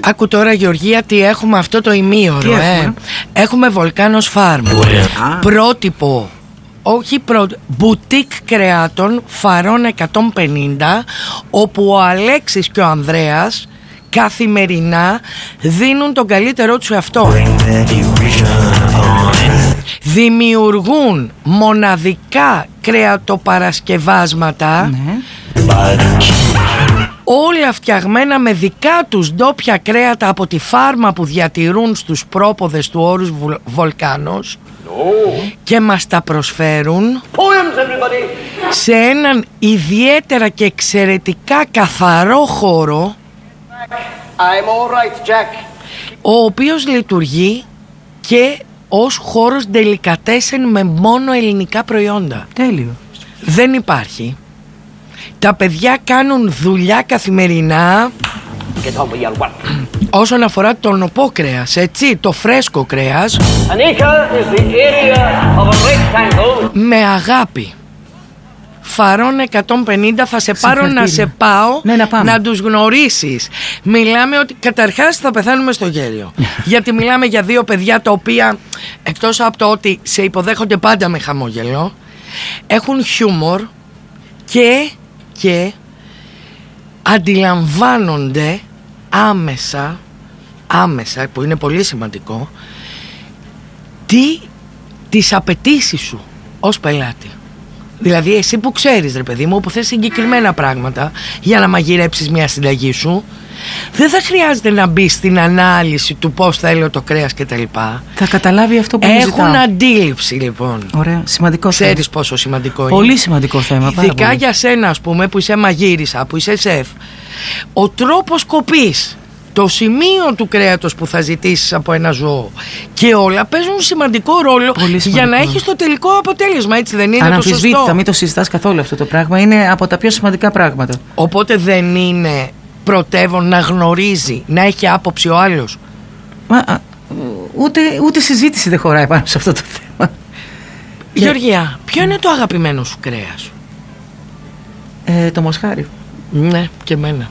Άκου τώρα, Γεωργία, τι έχουμε αυτό το ημίωρο. Έχουμε Volcanos Farm. Πρότυπο, όχι μπουτίκ κρεάτων Φαρών 150, όπου ο Αλέξης και ο Ανδρέας καθημερινά δίνουν τον καλύτερό τους εαυτό. Δημιουργούν μοναδικά κρεατοπαρασκευάσματα, όλα φτιαγμένα με δικά τους ντόπια κρέατα από τη φάρμα που διατηρούν στους πρόποδες του όρους Volcanos, και μας τα προσφέρουν σε έναν ιδιαίτερα και εξαιρετικά καθαρό χώρο, ο οποίος λειτουργεί και ως χώρος delicatessen με μόνο ελληνικά προϊόντα. Τέλειο. Δεν υπάρχει. Τα παιδιά κάνουν δουλειά καθημερινά όσον αφορά το νοπό κρέας, έτσι, το φρέσκο κρέας, με αγάπη. Φαρών 150, θα σε πάρω να σε πάω, να τους γνωρίσεις. Μιλάμε ότι καταρχάς θα πεθάνουμε στο γέλιο. Γιατί μιλάμε για δύο παιδιά τα οποία, εκτός από το ότι σε υποδέχονται πάντα με χαμόγελο, έχουν χιούμορ και αντιλαμβάνονται άμεσα, που είναι πολύ σημαντικό, τις απαιτήσεις σου ως πελάτη. Δηλαδή εσύ που ξέρεις, ρε παιδί μου, που θες συγκεκριμένα πράγματα για να μαγειρέψεις μια συνταγή σου, δεν θα χρειάζεται να μπεις στην ανάλυση του πώς θέλω το κρέας και τα λοιπά. Θα καταλάβει αυτό που μου ζητάω. Έχουν αντίληψη, λοιπόν. Ωραία, σημαντικό θέμα. Ξέρεις πόσο σημαντικό είναι. Πολύ σημαντικό θέμα. Ειδικά για σένα, ας πούμε, που είσαι μαγείρισα, που είσαι σεφ. Ο τρόπος κοπής, το σημείο του κρέατος που θα ζητήσεις από ένα ζώο και όλα παίζουν σημαντικό ρόλο για να έχεις το τελικό αποτέλεσμα, έτσι δεν είναι? Το σωστό. Μην το συζητάς καθόλου αυτό το πράγμα. Είναι από τα πιο σημαντικά πράγματα. Οπότε δεν είναι πρωτεύον να γνωρίζει, να έχει άποψη ο άλλος? Ούτε συζήτηση δεν χωράει πάνω σε αυτό το θέμα. Γεωργία, ποιο είναι το αγαπημένο σου κρέας? Το μοσχάρι. Ναι, και εμένα.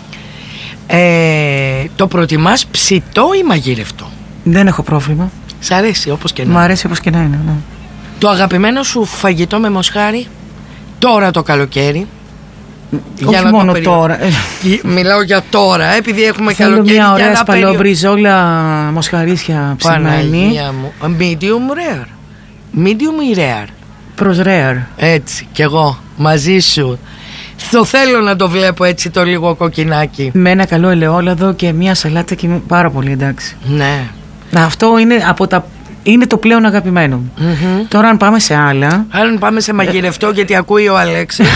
Το προτιμάς ψητό ή μαγειρευτό? Δεν έχω πρόβλημα. Σ' αρέσει όπως και να είναι? Μ' αρέσει όπως και να είναι, ναι. Το αγαπημένο σου φαγητό με μοσχάρι τώρα το καλοκαίρι? Όχι μόνο τώρα. Μιλάω για τώρα, επειδή έχουμε καλοκαίρι. Θέλω μια ωραία σπαλιομπριζόλα μοσχαρίσια ψημένη. Medium rare. Medium ή rare? Προς rare. Έτσι, κι εγώ μαζί σου. Το θέλω να το βλέπω έτσι το λίγο κοκκινάκι. Με ένα καλό ελαιόλαδο και μια σαλάτσα και πάρα πολύ εντάξει. Ναι. Αυτό είναι είναι το πλέον αγαπημένο. Τώρα αν πάμε σε άλλα. Αν πάμε σε μαγειρευτό, γιατί ακούει ο Αλέξης.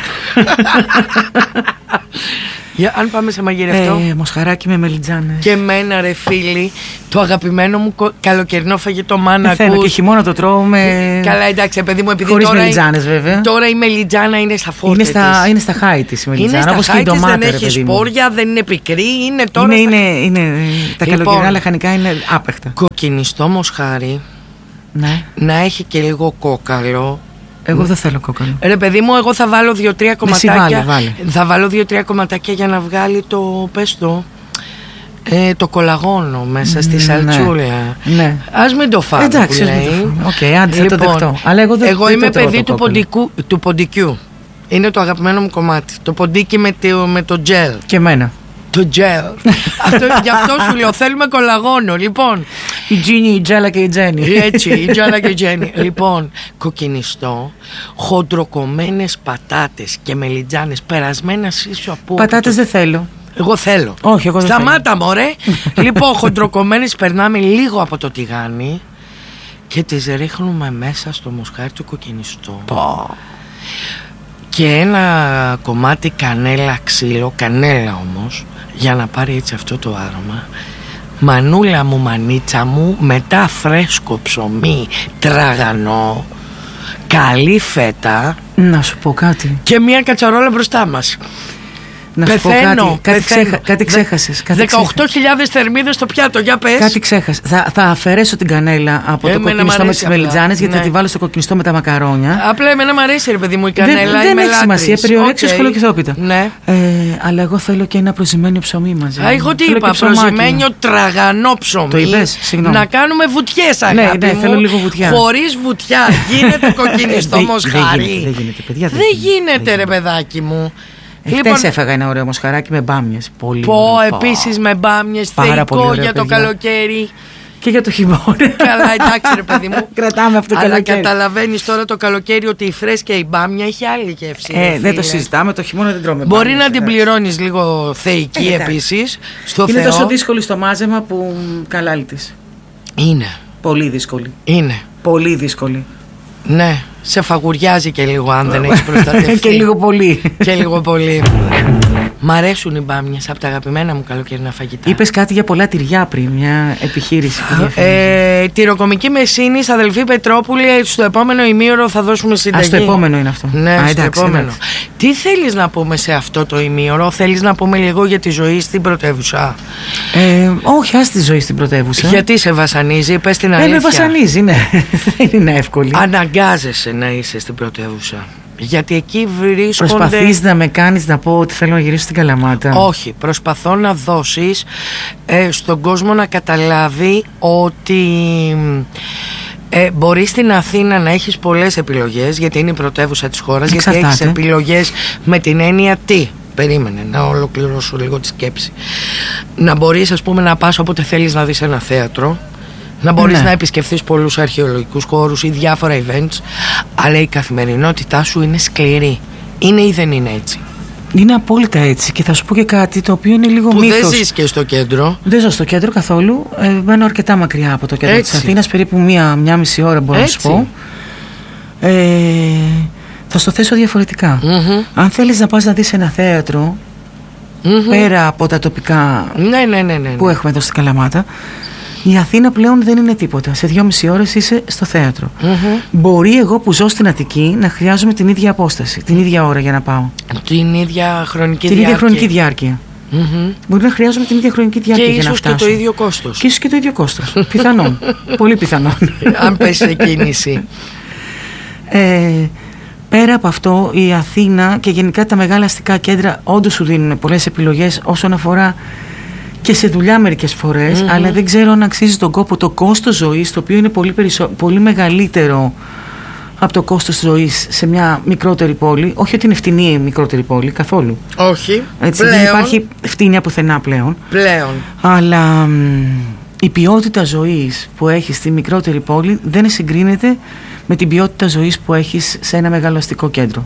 Αν πάμε σε μαγειρευτό. Μοσχαράκι με μελιτζάνες. Και εμένα, ρε φίλοι, το αγαπημένο μου καλοκαιρινό φαγητό, μάνα ακούς. Και χειμώνα το τρώω με. Καλά, εντάξει, παιδί μου, επειδή χωρίς τώρα. Μελιτζάνες, βέβαια. Τώρα η μελιτζάνα είναι στα φόρτα της. Είναι στα χάη της η μελιτζάνα. Όπως και η ντομάτα. Δεν έχει σπόρια, δεν είναι πικρή. Είναι τώρα. Τα καλοκαιρινά λαχανικά είναι άπεχτα. Κοκκινιστό μοσχάρι. Ναι. Να έχει και λίγο κόκαλο. Εγώ δεν θέλω κόκκαλο. Ρε παιδί μου, εγώ θα βάλω 2-3 κομματάκια. Θα βάλω 2-3 κομματάκια για να βγάλει το, πες το κολαγόνο μέσα στη σαλτσούλα. Ναι. Ας μην το φάμε. Εντάξει, άντε θα το δεχτώ. Αλλά εγώ είμαι παιδί του ποντικού. Είναι το αγαπημένο μου κομμάτι. Το ποντίκι με το τζέλ. Και εμένα. Το τζέλ. Γι' αυτό σου λέω, θέλουμε κολαγόνο. Λοιπόν, η Τζίνι, η Τζέλα και η Τζένι. Έτσι, η Τζέλα και η Τζένι. Λοιπόν, κοκκινιστό, χοντροκομμένες πατάτες και μελιτζάνες, περασμένα σίσου από. Πατάτες δεν θέλω. Εγώ θέλω. Όχι, εγώ δεν θέλω. Σταμάτα, μωρέ. Λοιπόν, χοντροκομμένες, περνάμε λίγο από το τηγάνι και τις ρίχνουμε μέσα στο μοσχάρι του κοκκινιστό. Και ένα κομμάτι κανέλα ξύλο, κανέλα όμως, για να πάρει έτσι αυτό το άρωμα. Μανούλα μου, μανίτσα μου, μετά φρέσκο ψωμί, τραγανό, καλή φέτα. Να σου πω κάτι. Και μια κατσαρόλα μπροστά μας. Να σου πω κάτι ξέχασες. 18.000 θερμίδες στο πιάτο, για πες. Κάτι ξέχασες. Θα αφαιρέσω την κανέλα από το κοκκινιστό με τις μελιτζάνες, γιατί θα τη βάλω στο κοκκινιστό με τα μακαρόνια. Απλά εμένα μου αρέσει, ρε παιδί μου, η κανέλα. Δεν έχει σημασία, περιορέξεις σκολοκυθόπιτα. Ναι. Αλλά εγώ θέλω και ένα προζυμένιο ψωμί μαζί. Εγώ τι είπα, προζυμένιο τραγανό ψωμί. Το είπες, συγγνώμη. Να κάνουμε βουτιές, αγάπη μου. Θέλω λίγο βουτιά. Χωρίς βουτιά γίνεται κοκκινιστό μοσχάρι. Δεν γίνεται, παιδιά. Δεν γίνεται, ρε παιδάκι μου. Χτες έφαγα ένα ωραίο μοσχαράκι με μπάμιες. Πολύ επίσης με μπάμιες. Θεϊκό για το καλοκαίρι. Και για το χειμώνα. Καλά, εντάξει, ρε παιδί μου. Κρατάμε αυτό το καλοκαίρι. Αλλά καταλαβαίνεις τώρα το καλοκαίρι ότι η φρέσκια η μπάμια έχει άλλη γεύση. Δεν το συζητάμε, το χειμώνα δεν τρώμε. Μπορεί να την πληρώνεις λίγο θεϊκή επίσης. Είναι τόσο δύσκολη στο μάζεμα που καλάλη της. Είναι. Πολύ δύσκολη. Είναι. Πολύ δύσκολη. Ναι, σε φαγουριάζει και λίγο αν δεν έχεις προστατευτεί. Και λίγο πολύ. Και λίγο πολύ. Μ' αρέσουν οι μπάμιες, από τα αγαπημένα μου καλοκαιρινά φαγητά. Είπες κάτι για πολλά τυριά πριν, μια επιχείρηση που τυροκομική μεσίνης, αδελφή Πετρόπουλη, στο επόμενο ημίωρο θα δώσουμε συνταγή. Στο επόμενο είναι αυτό. Ναι, στο επόμενο. Τι θέλεις να πούμε σε αυτό το ημίωρο, θέλεις να πούμε λίγο για τη ζωή στην πρωτεύουσα? Όχι, ας τη ζωή στην πρωτεύουσα. Γιατί σε βασανίζει, πες την αλήθεια. Με βασανίζει, ναι. Δεν είναι εύκολη. Αναγκάζεσαι να είσαι στην πρωτεύουσα. Γιατί εκεί βρίσκονται... Προσπαθείς να με κάνεις να πω ότι θέλω να γυρίσω στην Καλαμάτα? Όχι, προσπαθώ να δώσεις στον κόσμο να καταλάβει ότι μπορεί στην Αθήνα να έχεις πολλές επιλογές, γιατί είναι η πρωτεύουσα της χώρας. Γιατί έχεις επιλογές με την έννοια τι. Περίμενε να ολοκληρώσω λίγο τη σκέψη. Να μπορείς, ας πούμε, να πας όποτε θέλεις να δεις ένα θέατρο, να μπορείς να επισκεφθείς πολλούς αρχαιολογικούς χώρους ή διάφορα events, αλλά η καθημερινότητά σου είναι σκληρή. Είναι ή δεν είναι έτσι? Είναι απόλυτα έτσι, και θα σου πω και κάτι το οποίο είναι λίγο μύθος. Δεν ζεις και στο κέντρο. Δεν ζω στο κέντρο καθόλου. Μένω αρκετά μακριά από το κέντρο της Αθήνας, περίπου μία μισή ώρα μπορώ να σου πω. Θα στο θέσω διαφορετικά. Αν θέλεις να πας να δεις ένα θέατρο, πέρα από τα τοπικά που έχουμε εδώ στην Καλαμάτα, η Αθήνα πλέον δεν είναι τίποτα. Σε 2,5 ώρες είσαι στο θέατρο. Μπορεί εγώ που ζω στην Αττική να χρειάζομαι την ίδια απόσταση, την ίδια ώρα για να πάω. Την ίδια χρονική διάρκεια. Την ίδια χρονική διάρκεια. Μπορεί να χρειάζομαι την ίδια χρονική διάρκεια για να φτάσω. Και ίσως και το ίδιο κόστος. Και ίσως και το ίδιο κόστος. Πιθανόν. Πολύ πιθανόν. Αν πέσει σε κίνηση. Πέρα από αυτό, η Αθήνα και γενικά τα μεγάλα αστικά κέντρα όντως σου δίνουν πολλές επιλογές όσον αφορά και σε δουλειά μερικές φορές, αλλά δεν ξέρω αν αξίζει τον κόπο το κόστος ζωής, το οποίο είναι πολύ μεγαλύτερο από το κόστος ζωής σε μια μικρότερη πόλη. Όχι ότι είναι φτηνή η μικρότερη πόλη, καθόλου. Όχι. Έτσι, δεν υπάρχει φτηνία πουθενά πλέον. Αλλά η ποιότητα ζωής που έχεις στη μικρότερη πόλη δεν συγκρίνεται με την ποιότητα ζωής που έχεις σε ένα μεγάλο αστικό κέντρο.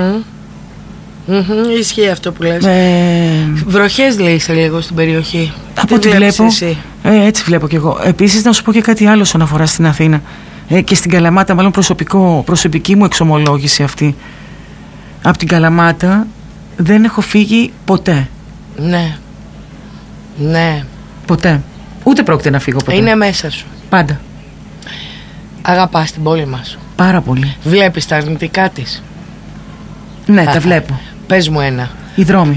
Ισχύει αυτό που λες. Βροχές λέει σε λίγο στην περιοχή. Από ό,τι βλέπω, έτσι βλέπω κι εγώ. Επίσης να σου πω και κάτι άλλο όσον αφορά στην Αθήνα και στην Καλαμάτα, μάλλον προσωπική μου εξομολόγηση αυτή. Από την Καλαμάτα δεν έχω φύγει ποτέ. Ναι. Ποτέ. Ούτε πρόκειται να φύγω ποτέ. Είναι μέσα σου. Πάντα. Αγαπάς την πόλη μας? Πάρα πολύ. Βλέπεις τα αρνητικά της? Ναι, τα βλέπω. Πες μου ένα. Οι δρόμοι.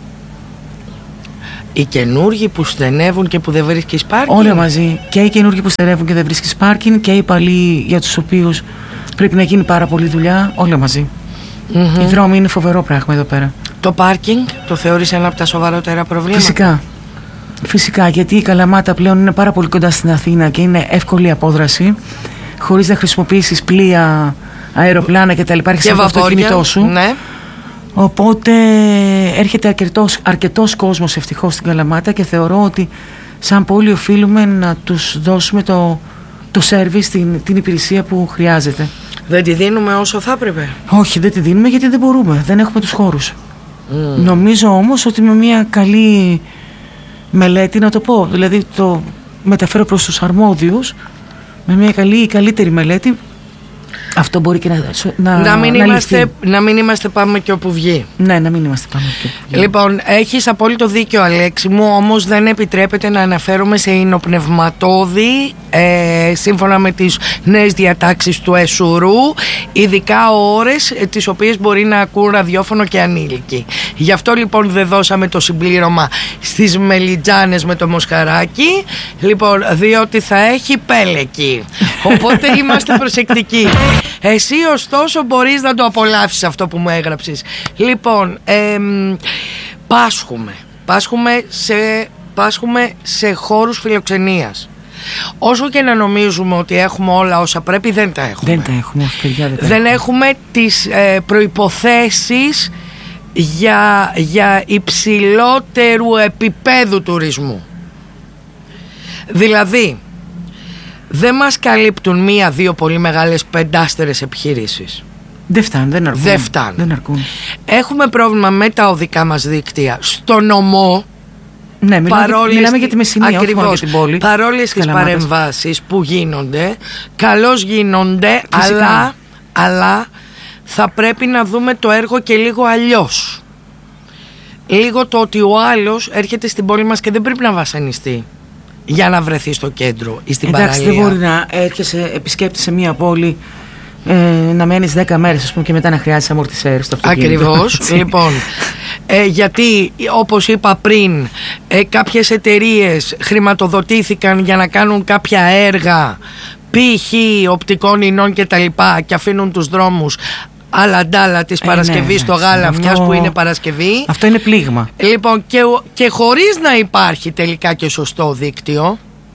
Οι καινούργοι που στενεύουν και που δεν βρίσκεις πάρκινγκ. Όλα μαζί. Και οι καινούργοι που στενεύουν και δεν βρίσκεις πάρκινγκ, και οι παλιοί για τους οποίους πρέπει να γίνει πάρα πολλή δουλειά. Όλα μαζί. Οι δρόμοι είναι φοβερό πράγμα εδώ πέρα. Το πάρκινγκ το θεωρείς ένα από τα σοβαρότερα προβλήματα? Φυσικά, γιατί η Καλαμάτα πλέον είναι πάρα πολύ κοντά στην Αθήνα και είναι εύκολη απόδραση, χωρίς να χρησιμοποιήσεις πλοία, αεροπλάνα κτλ. Υπάρχεις από το αυτοκίνητό σου. Ναι. Οπότε έρχεται αρκετός κόσμος ευτυχώς στην Καλαμάτα, και θεωρώ ότι σαν πόλη οφείλουμε να τους δώσουμε το σέρβις, την υπηρεσία που χρειάζεται. Δεν τη δίνουμε όσο θα έπρεπε? Όχι, δεν τη δίνουμε γιατί δεν μπορούμε, δεν έχουμε τους χώρους. Νομίζω όμως ότι με μια καλή μελέτη, να το πω, δηλαδή το μεταφέρω προς τους αρμόδιους, με μια καλύτερη μελέτη Αυτό μπορεί και να μην είμαστε πάμε και όπου βγει. Ναι, να μην είμαστε πάμε και όπου βγει. Λοιπόν, έχεις απόλυτο δίκιο, Αλέξη μου, όμως δεν επιτρέπεται να αναφέρομαι σε υνοπνευματώδη σύμφωνα με τις νέες διατάξεις του ΕΣΟΥΡΟΥ, ειδικά ώρες τις οποίες μπορεί να ακούν ραδιόφωνο και ανήλικοι. Γι' αυτό λοιπόν δεν δώσαμε το συμπλήρωμα στις μελιτζάνες με το μοσχαράκι, λοιπόν, διότι θα έχει πέλεκι. Οπότε είμαστε προσεκτικοί. Εσύ ωστόσο μπορείς να το απολαύσεις αυτό που μου έγραψες. Λοιπόν, πάσχουμε σε χώρους φιλοξενίας. Όσο και να νομίζουμε ότι έχουμε όλα όσα πρέπει, δεν τα έχουμε. Δεν τα έχουμε, παιδιά, δεν έχουμε τις προϋποθέσεις για υψηλότερου επίπεδου τουρισμού. Δηλαδή, δεν μας καλύπτουν 1-2 πολύ μεγάλες πεντάστερες επιχειρήσεις. Δεν φτάνουν, δεν αρκούν. Έχουμε πρόβλημα με τα οδικά μας δίκτυα. Στο νομό, ναι, μιλάμε για τη Μεσσηνία, όχι μόνο για την πόλη. Παρόλες τις παρεμβάσεις που γίνονται, καλώς γίνονται, αλλά θα πρέπει να δούμε το έργο και λίγο αλλιώς. Λίγο το ότι ο άλλος έρχεται στην πόλη μας και δεν πρέπει να βασανιστεί για να βρεθεί στο κέντρο ή στην παραλία. Εντάξει, δεν μπορεί να έρχεσαι επισκέπτης σε μια πόλη, να μένεις 10 μέρες, ας πούμε, και μετά να χρειάζεσαι αμορτισέρ στο αυτοκίνητο. Ακριβώς. Λοιπόν, γιατί όπως είπα πριν, κάποιες εταιρείες χρηματοδοτήθηκαν για να κάνουν κάποια έργα, π.χ. οπτικών ινών και τα λοιπά, και αφήνουν τους δρόμους άλλα της Παρασκευής στο Γάλα, μιας που είναι Παρασκευή. Αυτό είναι πλήγμα. Λοιπόν, και χωρίς να υπάρχει τελικά και σωστό δίκτυο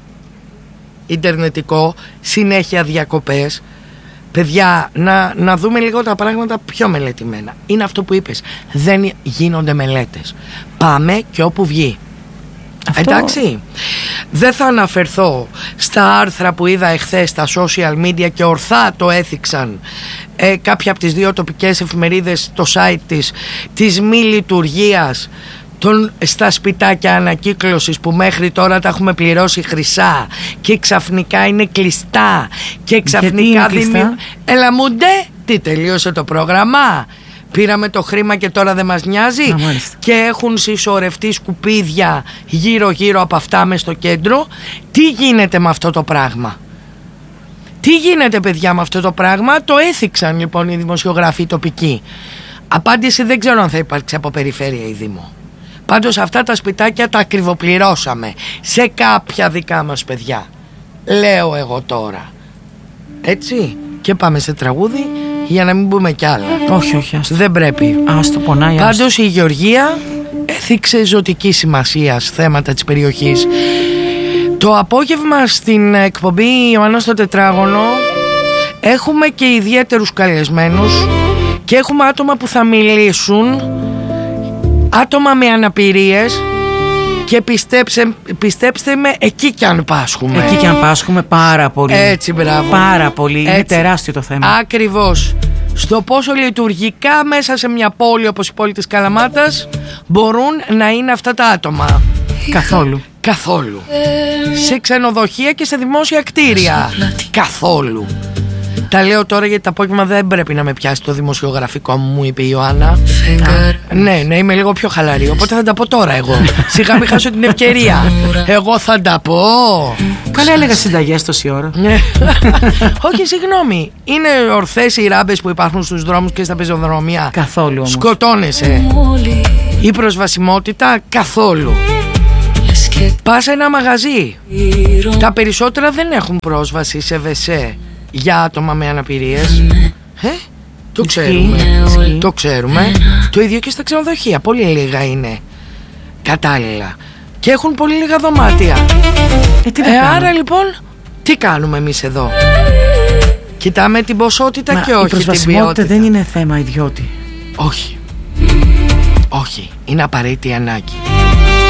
ιντερνετικό, συνέχεια διακοπές. Παιδιά, να δούμε λίγο τα πράγματα πιο μελετημένα. Είναι αυτό που είπες, δεν γίνονται μελέτες. Πάμε και όπου βγει. Εντάξει, δεν θα αναφερθώ στα άρθρα που είδα εχθές στα social media και ορθά το έθιξαν κάποια από τις 2 τοπικές εφημερίδες, το site της μη λειτουργίας στα σπιτάκια ανακύκλωσης που μέχρι τώρα τα έχουμε πληρώσει χρυσά και ξαφνικά είναι κλειστά και ξαφνικά Έλα μου ντε, τι τελείωσε το πρόγραμμα, πήραμε το χρήμα και τώρα δεν μας νοιάζει. Και έχουν συσσωρευτεί σκουπίδια γύρω από αυτά μες στο κέντρο. Τι γίνεται με αυτό το πράγμα? Τι γίνεται, παιδιά, με αυτό το πράγμα? Το έθιξαν λοιπόν οι δημοσιογράφοι τοπικοί. Απάντηση δεν ξέρω αν θα υπάρξει από περιφέρεια ή δήμο. Πάντως αυτά τα σπιτάκια τα ακριβοπληρώσαμε σε κάποια δικά μας παιδιά. Λέω εγώ τώρα. Έτσι, και πάμε σε τραγούδι για να μην πούμε κι άλλα. Όχι, δεν πρέπει. Το πονάει. Πάντως η Γεωργία έθιξε ζωτική σημασία θέματα της περιοχής. Το απόγευμα στην εκπομπή Ιωάννα στο Τετράγωνο έχουμε και ιδιαίτερους καλεσμένους και έχουμε άτομα που θα μιλήσουν, άτομα με αναπηρίες, και πιστέψτε με, εκεί κι αν πάσχουμε. Εκεί κι αν πάσχουμε πάρα πολύ. Έτσι, μπράβο. Πάρα πολύ. Είναι τεράστιο το θέμα. Ακριβώς. Στο πόσο λειτουργικά μέσα σε μια πόλη όπως η πόλη της Καλαμάτας μπορούν να είναι αυτά τα άτομα. Καθόλου. Σε ξενοδοχεία και σε δημόσια κτίρια. Καθόλου. Τα λέω τώρα γιατί το απόγευμα δεν πρέπει να με πιάσει το δημοσιογραφικό μου είπε η Ιωάννα. Ναι, είμαι λίγο πιο χαλαρή, οπότε θα τα πω τώρα εγώ. Σιγά μην χάσω την ευκαιρία. Εγώ θα τα πω. Καλά, έλεγα συνταγές τόση ώρα. Όχι, συγγνώμη. Είναι ορθές οι ράμπες που υπάρχουν στους δρόμους και στα πεζοδρομία? Καθόλου όμως. Σκοτώνεσαι. Η προσβασιμότητα? Καθόλου. Πας σε ένα μαγαζί, τα περισσότερα δεν έχουν πρόσβαση σε WC για άτομα με αναπηρίες. Το ξέρουμε. Το ίδιο και στα ξενοδοχεία. Πολύ λίγα είναι κατάλληλα και έχουν πολύ λίγα δωμάτια. Άρα λοιπόν τι κάνουμε εμείς εδώ? Κοιτάμε την ποσότητα και όχι την ποιότητα. Η προσβασιμότητα δεν είναι θέμα ιδιώτη. Όχι, είναι απαραίτητη ανάγκη.